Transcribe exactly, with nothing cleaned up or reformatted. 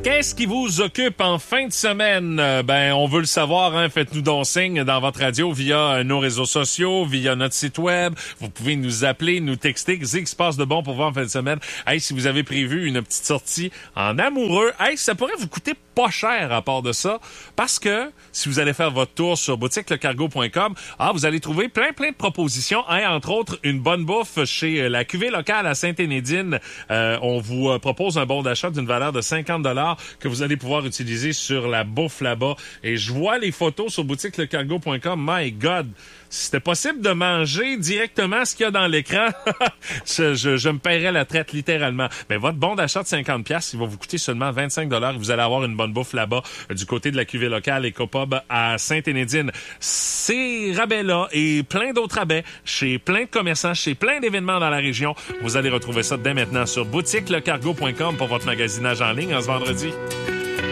Qu'est-ce qui vous occupe en fin de semaine? Euh, ben, on veut le savoir, hein? Faites-nous donc signe dans votre radio via euh, nos réseaux sociaux, via notre site web. Vous pouvez nous appeler, nous texter. Qu'est-ce qui se passe de bon pour vous en fin de semaine? Hey, si vous avez prévu une petite sortie en amoureux, hey, ça pourrait vous coûter pas cher à part de ça, parce que si vous allez faire votre tour sur boutique le cargo point com, ah, vous allez trouver plein, plein de propositions, hein, entre autres, une bonne bouffe chez la cuvée locale à Sainte-Énédine. Euh, on vous euh, propose un bon d'achat d'une valeur de cinquante dollars que vous allez pouvoir utiliser sur la bouffe là-bas. Et je vois les photos sur boutique le cargo point com. My God! Si c'était possible de manger directement ce qu'il y a dans l'écran, je, je, je me paierais la traite littéralement. Mais votre bon d'achat de cinquante dollars, il va vous coûter seulement vingt-cinq dollars. Vous allez avoir une bonne bouffe là-bas euh, du côté de la cuvée locale Ecopub à Sainte-Énédine. Ces rabais-là et plein d'autres rabais chez plein de commerçants, chez plein d'événements dans la région. Vous allez retrouver ça dès maintenant sur boutique le cargo point com pour votre magasinage en ligne en ce vendredi.